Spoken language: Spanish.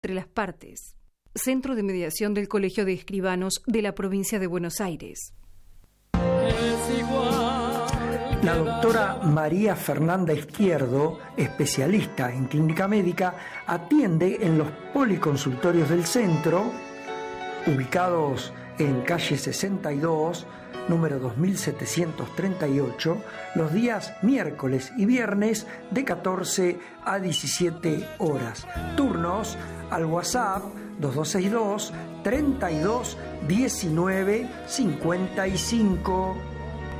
entre las partes. Centro de Mediación del Colegio de Escribanos de la Provincia de Buenos Aires. La doctora María Fernanda Izquierdo, especialista en clínica médica, atiende en los policonsultorios del centro, ubicados en calle 62, número 2738, los días miércoles y viernes de 14 a 17 horas. Turnos al WhatsApp 2262 32 19 55.